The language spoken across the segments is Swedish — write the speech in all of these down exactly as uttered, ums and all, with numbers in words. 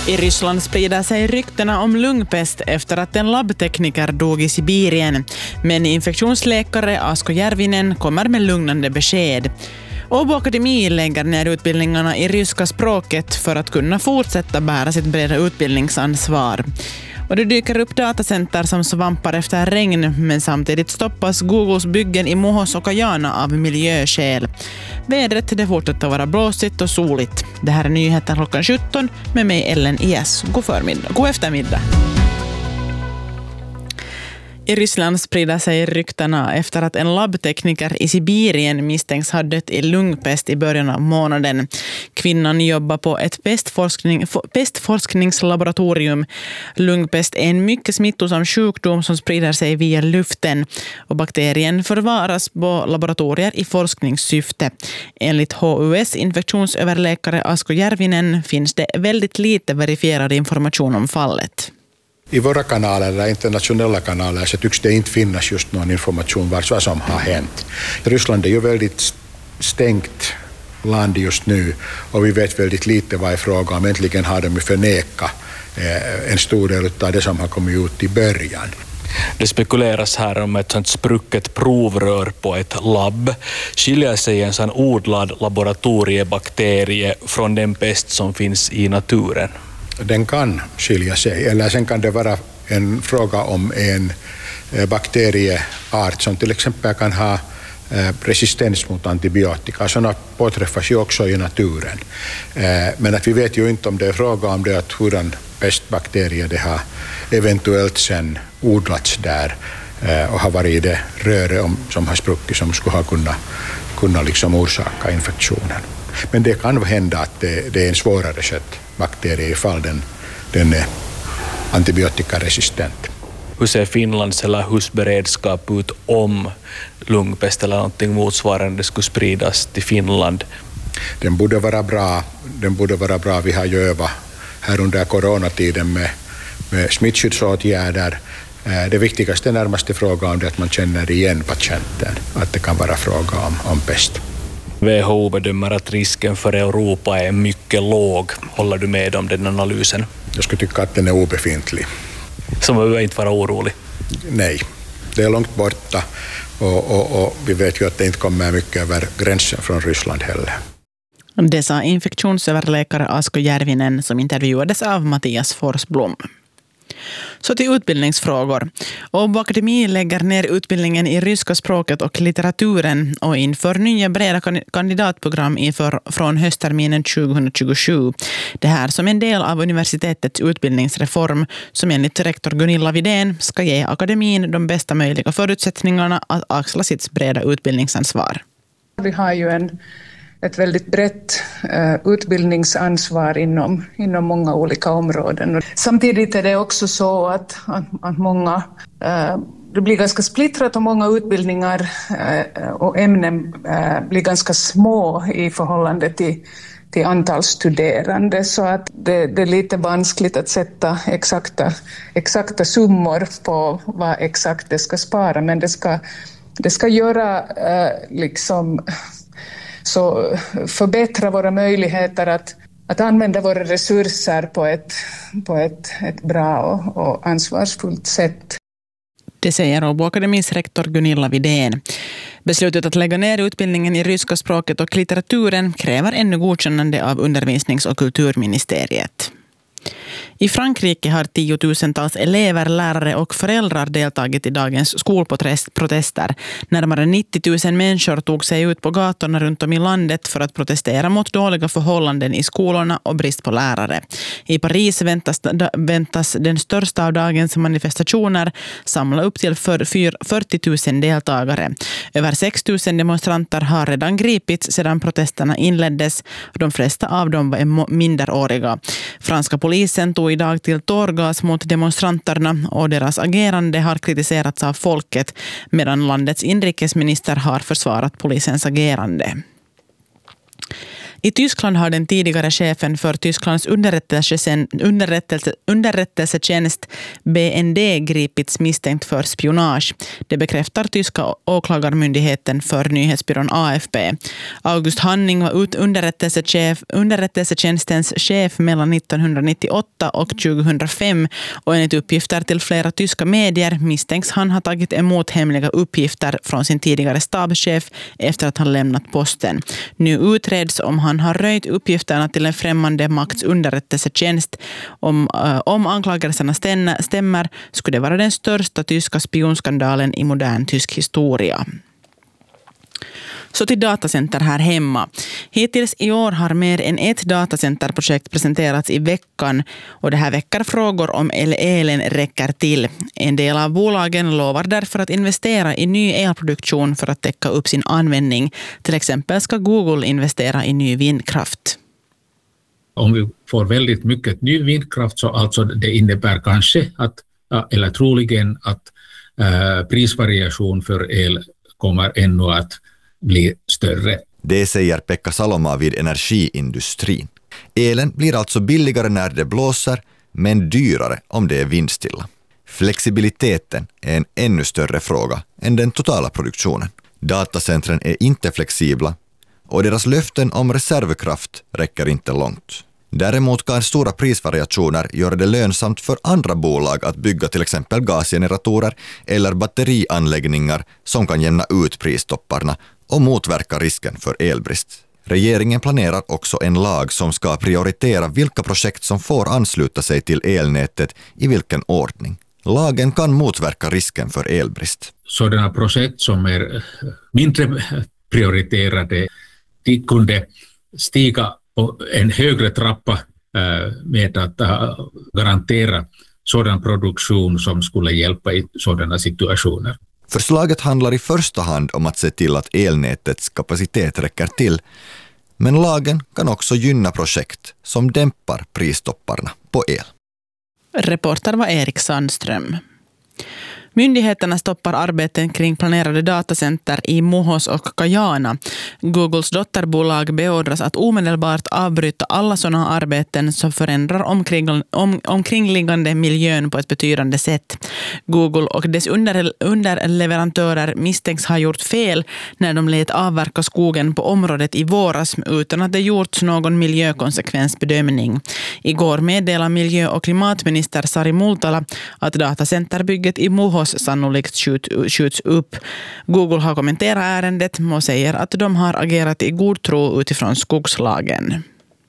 I Ryssland sprider sig ryktena om lungpest efter att en labbtekniker dog i Sibirien. Men infektionsläkare Asko Järvinen kommer med lugnande besked. Åbo Akademi lägger ner utbildningarna i ryska språket för att kunna fortsätta bära sitt breda utbildningsansvar. Och det dyker upp datacenter som svampar efter regn, men samtidigt stoppas Googles byggen i Mohos och Kajana av miljöskäl. Vädret det fortsätter vara blåsigt och soligt. Det här är nyheten klockan sjutton med mig Ellen Ias. God förmiddag. God eftermiddag. I Ryssland sprider sig ryktena efter att en labbtekniker i Sibirien misstänks ha dött i lungpest i början av månaden. Kvinnan jobbar på ett pestforskning, pestforskningslaboratorium. Lungpest är en mycket smittosam sjukdom som sprider sig via luften, och bakterien förvaras på laboratorier i forskningssyfte. Enligt H U S infektionsöverläkare Asko Järvinen finns det väldigt lite verifierad information om fallet. I våra kanaler eller internationella kanaler så tycks det inte finnas just någon information vad som har hänt. Ryssland är ju väldigt stängt land just nu och vi vet väldigt lite vad är frågan om. Äntligen har de förnekat en stor del av det som har kommit ut i början. Det spekuleras här om ett sånt sprucket provrör på ett labb. Skiljer sig en sån odlad laboratoriebakterie från den pest som finns i naturen? Den kan skilja sig, eller sen kan det vara en fråga om en bakterieart som till exempel kan ha resistens mot antibiotika. Sådana påträffas ju också i naturen. Men att vi vet ju inte om det är fråga om det att hurdan pestbakterie det har eventuellt sen odlats där och har varit i det röre som har spruckit som skulle ha kunnat, kunnat liksom orsaka infektionen. Men det kan hända att det, det är en svårare skött bakterie ifall den, den är antibiotikaresistent. Hur ser Finlands eller husberedskap ut om lungpest eller någonting motsvarande skulle spridas till Finland? Den borde vara bra. Den borde vara bra. Vi har ju övat här under coronatiden med, med smittskyddsåtgärder. Det viktigaste närmaste frågan är att man känner igen patienten, att det kan vara fråga om, om pest. W H O bedömer att risken för Europa är mycket låg. Håller du med om den analysen? Jag skulle tycka att den är obefintlig. Så man behöver inte vara orolig? Nej, det är långt borta och, och, och vi vet ju att det inte kommer mycket över gränsen från Ryssland heller. Det sa infektionsöverläkare Asko Järvinen som intervjuades av Mattias Forsblom. Så till utbildningsfrågor. Åbo Akademi lägger ner utbildningen i ryska språket och litteraturen och inför nya breda kandidatprogram inför, från höstterminen tjugohundratjugosju. Det här som en del av universitetets utbildningsreform som enligt rektor Gunilla Widén ska ge akademin de bästa möjliga förutsättningarna att axla sitt breda utbildningsansvar. Vi har ju en ett väldigt brett uh, utbildningsansvar inom, inom många olika områden. Samtidigt är det också så att, att, att många, uh, det blir ganska splittrat och många utbildningar uh, och ämnen uh, blir ganska små i förhållande till, till antal studerande. Så att det, det är lite vanskligt att sätta exakta, exakta summor på vad exakt det ska spara. Men det ska, det ska göra uh, liksom... så förbättra våra möjligheter att, att använda våra resurser på ett, på ett, ett bra och, och ansvarsfullt sätt. Det säger Åbo Akademis rektor Gunilla Widén. Beslutet att lägga ner utbildningen i ryska språket och litteraturen kräver ännu godkännande av undervisnings- och kulturministeriet. I Frankrike har tiotusentals elever, lärare och föräldrar deltagit i dagens skolprotester. Närmare nittio tusen människor tog sig ut på gatorna runt om i landet för att protestera mot dåliga förhållanden i skolorna och brist på lärare. I Paris väntas, väntas den största av dagens manifestationer samla upp till fyrtio tusen deltagare. Över sex tusen demonstranter har redan gripits sedan protesterna inleddes. De flesta av dem var minderåriga. Franska polisen tog idag till tårgas mot demonstranterna och deras agerande har kritiserats av folket medan landets inrikesminister har försvarat polisens agerande. I Tyskland har den tidigare chefen för Tysklands underrättelse, underrättelse, underrättelsetjänst B N D gripits misstänkt för spionage. Det bekräftar tyska åklagarmyndigheten för nyhetsbyrån A F P. August Hanning var ut underrättelsechef, underrättelsetjänstens chef mellan nittonhundranittioåtta och tjugohundrafem och enligt uppgifter till flera tyska medier misstänks han ha tagit emot hemliga uppgifter från sin tidigare stabschef efter att han lämnat posten. Nu utreds om han har röjt uppgifterna till en främmande makts underrättelsetjänst. Om, äh, om anklagelserna stämmer skulle det vara den största tyska spionskandalen i modern tysk historia. Så till datacenter här hemma. Hittills i år har mer än ett datacenterprojekt presenterats i veckan och det här väcker frågor om elen räcker till. En del av bolagen lovar därför att investera i ny elproduktion för att täcka upp sin användning. Till exempel ska Google investera i ny vindkraft. Om vi får väldigt mycket ny vindkraft så alltså det innebär kanske att, eller troligen att äh, prisvariation för el kommer ännu att bli större. Det säger Pekka Salomaa vid energiindustrin. Elen blir alltså billigare när det blåser, men dyrare om det är vindstilla. Flexibiliteten är en ännu större fråga än den totala produktionen. Datacentren är inte flexibla och deras löften om reservkraft räcker inte långt. Däremot kan stora prisvariationer göra det lönsamt för andra bolag att bygga till exempel gasgeneratorer eller batterianläggningar som kan jämna ut pristopparna och motverka risken för elbrist. Regeringen planerar också en lag som ska prioritera vilka projekt som får ansluta sig till elnätet i vilken ordning. Lagen kan motverka risken för elbrist. Sådana projekt som är mindre prioriterade, de kunde stiga på en högre trappa med att garantera sådan produktion som skulle hjälpa i sådana situationer. Förslaget handlar i första hand om att se till att elnätets kapacitet räcker till, men lagen kan också gynna projekt som dämpar pristopparna på el. Reporter var Erik Sandström. Myndigheterna stoppar arbeten kring planerade datacenter i Muhos och Kajana. Googles dotterbolag beordras att omedelbart avbryta alla sådana arbeten som förändrar omkring, om, omkringliggande miljön på ett betydande sätt. Google och dess under, underleverantörer misstänks ha gjort fel när de lät avverka skogen på området i våras utan att det gjorts någon miljökonsekvensbedömning. Igår meddelade miljö- och klimatminister Sari Multala att datacenterbygget i Muhos sannolikt skjut, skjuts upp. Google har kommenterat ärendet och säger att de har agerat i god tro utifrån skogslagen.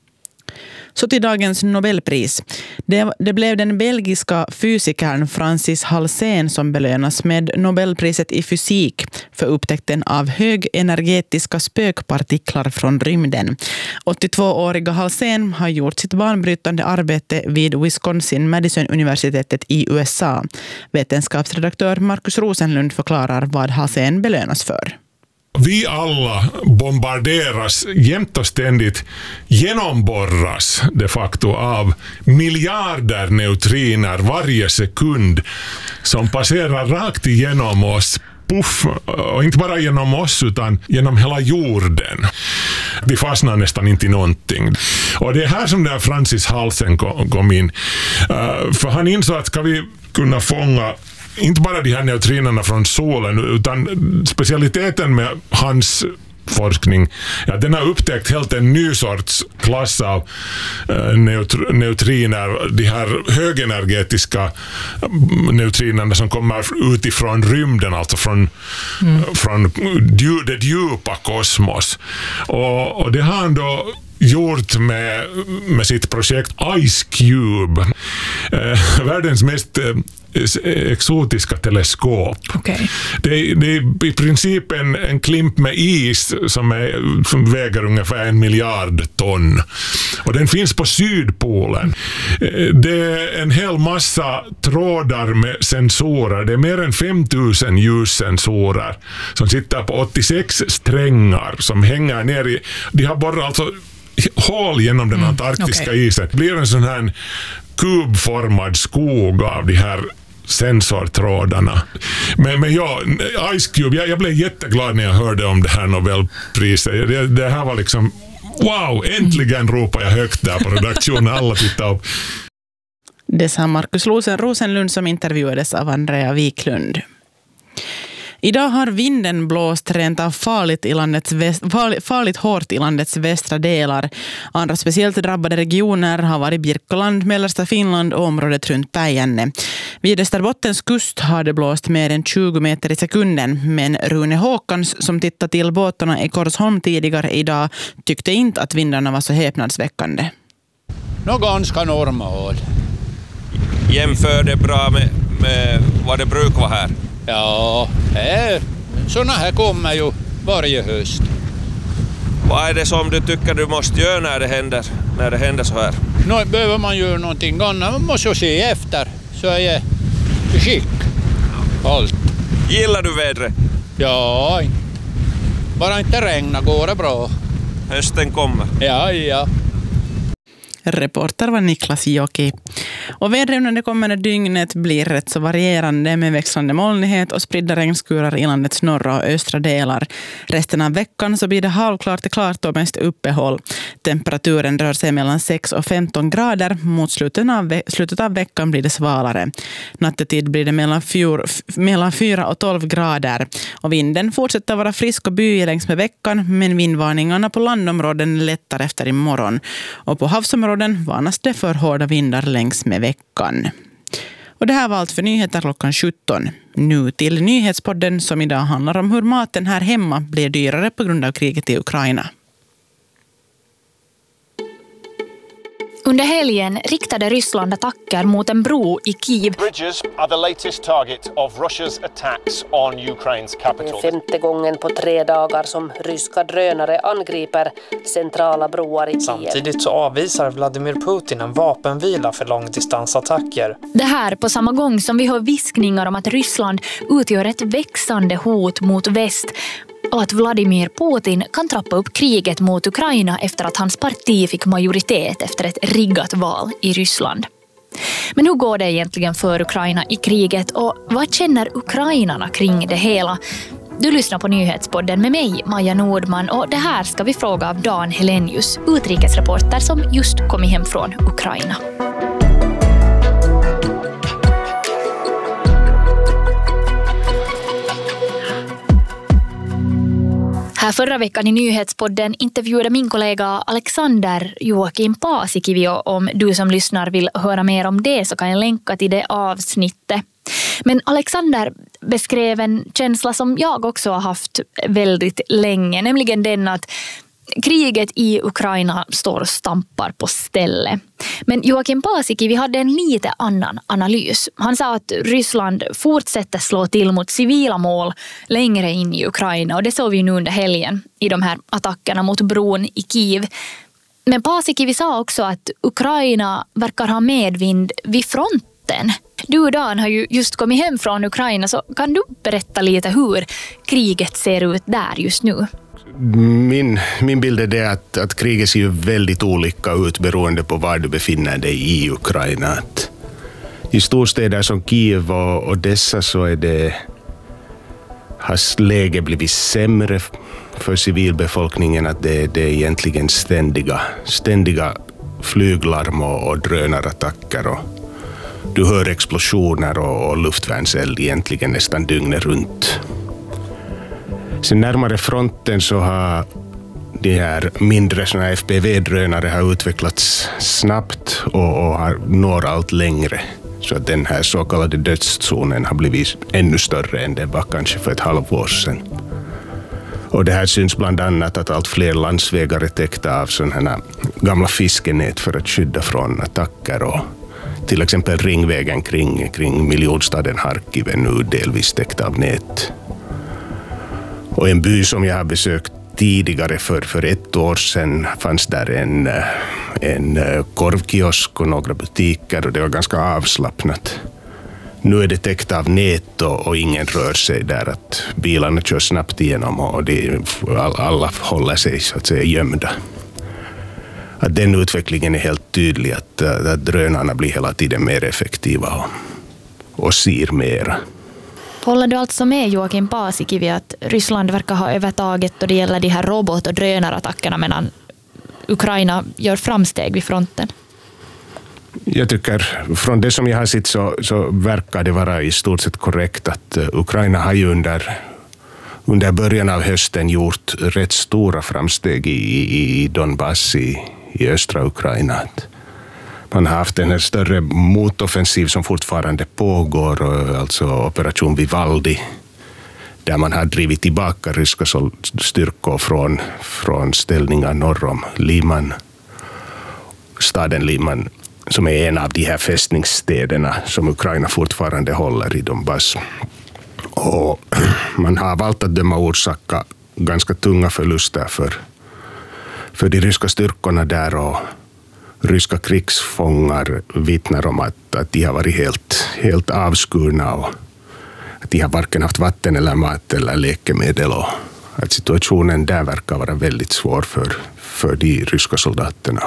Så till dagens Nobelpris. Det, det blev den belgiska fysikern Francis Halsén som belönas med Nobelpriset i fysik för upptäckten av högenergetiska spökpartiklar från rymden. åttiotvååriga Halsén har gjort sitt banbrytande arbete vid Wisconsin-Madison-universitetet i U S A. Vetenskapsredaktör Markus Rosenlund förklarar vad Halsén belönas för. Vi alla bombarderas jämt och ständigt, genomborras de facto av miljarder neutriner varje sekund som passerar rakt igenom oss. Puff, och inte bara genom oss utan genom hela jorden. Vi fastnar nästan inte i någonting. Och det är här som där Francis Halsén kom in. Uh, för han insåg att ska vi kunna fånga inte bara de här neutrinerna från solen utan specialiteten med hans forskning, ja, den har upptäckt helt en ny sorts klass av uh, neutr- neutriner, de här högenergetiska neutrinerna som kommer utifrån rymden, alltså från, mm. från dju- det djupa kosmos. Och, och det har han då gjort med, med sitt projekt Ice Cube, eh, världens mest eh, exotiska teleskop. Okay. Det, det är i princip en, en klimp med is som, är, som väger ungefär en miljard ton. Och den finns på Sydpolen. Det är en hel massa trådar med sensorer. Det är mer än fem tusen ljussensorer som sitter på åttiosex strängar som hänger ner i... De har bara alltså hål genom den antarktiska mm, okay. isen. Det blir en sån här kubformad skog av de här sensortrådarna. Men, men ja, Ice Cube, jag, jag blev jätteglad när jag hörde om det här Nobelpriset. Det, det här var liksom Wow, äntligen ropar jag högt där på redaktionen. Alla tittar upp. Det sa Markus Rosenlund som intervjuades av Andrea Wiklund. Idag har vinden blåst rent av farligt, i landets väst, farligt, farligt hårt i landets västra delar. Andra speciellt drabbade regioner har varit Birkoland, mellersta Finland och området runt Päijänne. Vid Österbottens kust har det blåst mer än tjugo meter i sekunden, men Rune Håkans som tittade till båtarna i Korsholm tidigare idag tyckte inte att vindarna var så häpnadsväckande. Nå ganska normal. Jämför det bra med, med vad det brukar vara här? Ja, här, såna här kommer ju varje höst. Vad är det som du tycker du måste göra när det händer, när det händer så här? Nå, behöver man göra någonting annat, man måste se efter så är jag i skick. Allt. Gillar du vädret? Ja, bara inte regna går det bra. Hösten kommer. Ja, ja. Reporter var Niklas Joki. Och vädret under det kommande dygnet blir rätt så varierande med växlande molnighet och spridda regnskurar i landets norra och östra delar. Resten av veckan så blir det halvklart till klart och mest uppehåll. Temperaturen rör sig mellan sex och femton grader. Mot slutet av, ve- slutet av veckan blir det svalare. Nattetid blir det mellan, fyr, mellan fyra och tolv grader. Och vinden fortsätter vara frisk och byig längs med veckan, men vindvarningarna på landområden lättar efter imorgon. Och på havsområden varnas det för hårda vindar längs med veckan. Och det här var allt för nyheter klockan sjutton. Nu till nyhetspodden som idag handlar om hur maten här hemma blir dyrare på grund av kriget i Ukraina. Under helgen riktade Ryssland attacker mot en bro i Kiev. Bridges are the latest target of Russia's attacks on Ukraine's capital. Femte gången på tre dagar som ryska drönare angriper centrala broar i Kiev. Samtidigt så avvisar Vladimir Putin en vapenvila för långdistansattacker. Det här på samma gång som vi hör viskningar om att Ryssland utgör ett växande hot mot väst. Och att Vladimir Putin kan trappa upp kriget mot Ukraina efter att hans parti fick majoritet efter ett riggat val i Ryssland. Men hur går det egentligen för Ukraina i kriget och vad känner ukrainarna kring det hela? Du lyssnar på nyhetspodden med mig, Maja Nordman, och det här ska vi fråga av Dan Helenius, utrikesreporter som just kommit hem från Ukraina. Här förra veckan i nyhetspodden intervjuade min kollega Alexander Joakim Paasikivi, och om du som lyssnar vill höra mer om det så kan jag länka till det avsnittet. Men Alexander beskrev en känsla som jag också har haft väldigt länge, nämligen den att kriget i Ukraina står och stampar på ställe. Men Joakim Paasikivi hade en lite annan analys. Han sa att Ryssland fortsätter slå till mot civila mål längre in i Ukraina, och det såg vi nu under helgen i de här attackerna mot bron i Kiev. Men Paasikivi sa också att Ukraina verkar ha medvind vid fronten. Du, Dan, har ju just kommit hem från Ukraina, så kan du berätta lite hur kriget ser ut där just nu? Min, min bild är det att, att kriget ser ju väldigt olika ut beroende på var du befinner dig i Ukraina. Att i storstäder som Kiev och Odessa så är det, har läget blivit sämre för civilbefolkningen. Att det, det är egentligen ständiga, ständiga flyglarm och, och drönarattacker. Och du hör explosioner och, och luftvärnseld egentligen nästan dygnet runt. Sen närmare fronten så har de här mindre såna F P V-drönare har utvecklats snabbt och, och har når allt längre. Så att den här så kallade dödszonen har blivit ännu större än det var kanske för ett halvår sedan. Och det här syns bland annat att allt fler landsvägar är täckta av sådana här gamla fiskenät för att skydda från attacker. Och till exempel ringvägen kring, kring miljonstaden Harkiv är nu delvis täckt av nät. Och en by som jag har besökt tidigare för, för ett år sedan fanns där en, en korvkiosk och några butiker, och det var ganska avslappnat. Nu är det täckt av nät och, och ingen rör sig där, att bilarna kör snabbt igenom och det, alla håller sig så att säga gömda. Att den utvecklingen är helt tydlig, att, att drönarna blir hela tiden mer effektiva och, och ser mera. Håller du alltså med Joakim Paasikivi att Ryssland verkar ha övertaget då det gäller de här robot- och drönarattackerna, medan Ukraina gör framsteg vid fronten? Jag tycker från det som jag har sett så, så verkar det vara i stort sett korrekt att Ukraina har ju under, under början av hösten gjort rätt stora framsteg i, i, i Donbass i, i östra Ukraina. Man har haft en större motoffensiv som fortfarande pågår, alltså operation Vivaldi, där man har drivit tillbaka ryska styrkor från, från ställningar norr om Liman, staden Liman, som är en av de här fästningsstäderna som Ukraina fortfarande håller i Donbass. Och man har valt att döma orsaka ganska tunga förluster för, för de ryska styrkorna där, och ryska krigsfångar vittnar om att, att de har varit helt, helt avskurna och att de har varken haft vatten eller mat eller läkemedel, och att situationen där verkar vara väldigt svår för, för de ryska soldaterna.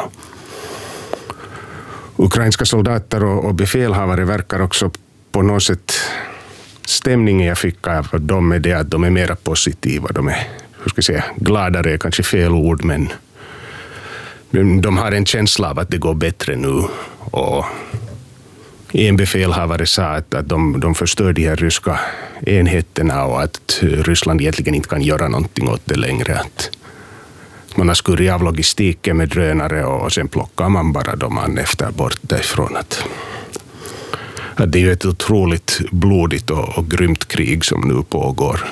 Ukrainska soldater och, och befälhavare verkar också på något sätt, stämningen jag fick av dem är det att de är mera positiva, de är, hur ska jag säga, gladare, kanske fel ord, men de har en känsla av att det går bättre nu. Och en befälhavare sa att, att de, de förstör de här ryska enheterna och att Ryssland egentligen inte kan göra någonting åt det längre. Att man har skurit av logistiken med drönare och sen plockar man bara dem an efter bort därifrån. Att, att det är ju ett otroligt blodigt och, och grymt krig som nu pågår.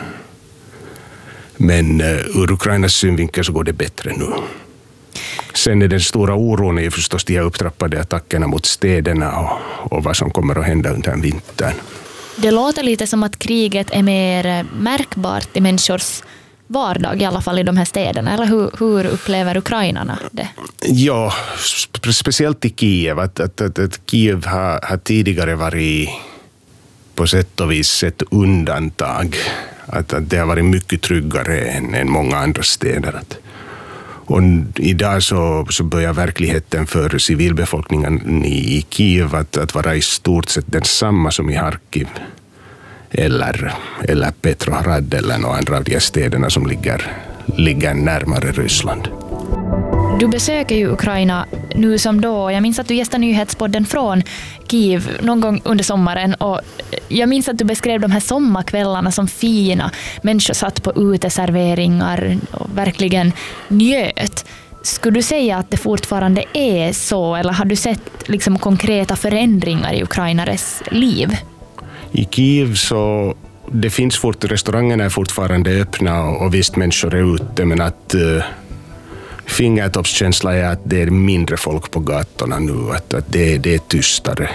Men uh, ur Ukrainas synvinkel så går det bättre nu. Sen är den stora oron är förstås de här upptrappade attackerna mot städerna och, och vad som kommer att hända under vintern. Det låter lite som att kriget är mer märkbart i människors vardag, i alla fall i de här städerna. Eller hur, hur upplever ukrainarna det? Ja, spe- speciellt i Kiev. Att, att, att, att Kiev har, har tidigare varit på sätt och vis ett undantag. Att, att det har varit mycket tryggare än, än många andra städer. Att, och idag så, så börjar verkligheten för civilbefolkningen i, i Kiev att, att vara i stort sett densamma som i Harkiv eller, eller Petrohrad eller några andra av de städerna som ligger, ligger närmare Ryssland. Du besöker ju Ukraina nu som då. Jag minns att du gästade nyhetspodden från Kiev någon gång under sommaren, och jag minns att du beskrev de här sommarkvällarna som fina. Människor satt på uteserveringar och verkligen njöt. Skulle du säga att det fortfarande är så, eller har du sett liksom konkreta förändringar i ukrainares liv? I Kiev så det finns fort, restaurangerna är fortfarande öppna och, och visst människor är ute, men att uh, fingertoppskänsla är att det är mindre folk på gatorna nu, att, att det, det är tystare.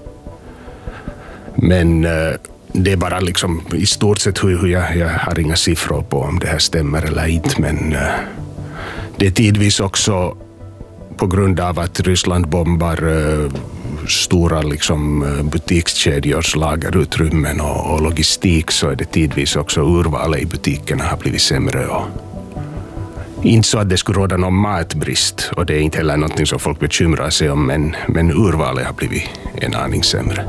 Men uh, det är bara liksom i stort sett hur, hur jag, jag har inga siffror på om det här stämmer eller inte, men uh, det är tidvis också på grund av att Ryssland bombar uh, stora liksom, butikskedjors lagerutrymmen och, och logistik, så är det tidvis också urvalet i butikerna har blivit sämre. Och inte så att det skulle råda någon matbrist, och det är inte heller någonting som folk bekymrar sig om, men, men urvalet har blivit en aning sämre.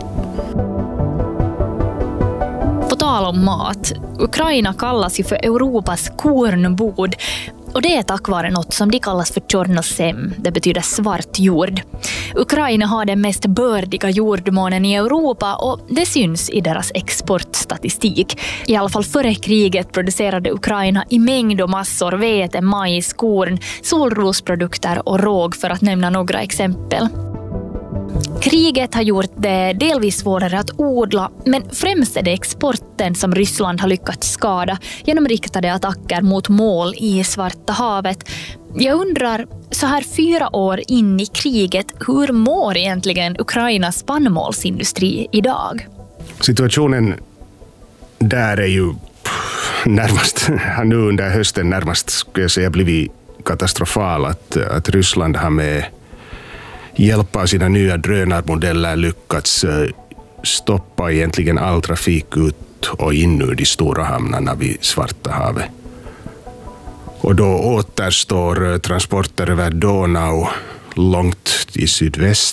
På tal om mat, Ukraina kallas ju för Europas kornbod. Och det är tack vare något som de kallas för Chornosem, det betyder svart jord. Ukraina har den mest bördiga jordmånen i Europa, och det syns i deras exportstatistik. I alla fall före kriget producerade Ukraina i mängd och massor vete, majs, korn, solrosprodukter och råg, för att nämna några exempel. Kriget har gjort det delvis svårare att odla, men främst är det exporten som Ryssland har lyckats skada genom riktade attacker mot mål i Svarta havet. Jag undrar, så här fyra år in i kriget, hur mår egentligen Ukrainas spannmålsindustri idag? Situationen där är ju närmast, nu under hösten närmast skulle jag säga blivit katastrofal, att, att Ryssland har med hjälp av sina nya drönarmodeller lyckats stoppa egentligen all trafik ut och in ur de stora hamnarna vid Svarta havet. Och då återstår transporter över Donau långt i sydväst